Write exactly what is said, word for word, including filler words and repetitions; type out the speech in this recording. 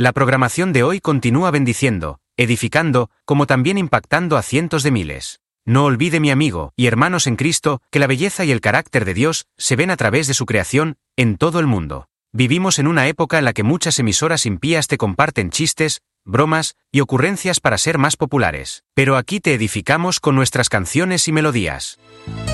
La programación de hoy continúa bendiciendo, edificando, como también impactando a cientos de miles. No olvide, mi amigo y hermanos en Cristo, que la belleza y el carácter de Dios se ven a través de su creación, en todo el mundo. Vivimos en una época en la que muchas emisoras impías te comparten chistes, bromas y ocurrencias para ser más populares. Pero aquí te edificamos con nuestras canciones y melodías.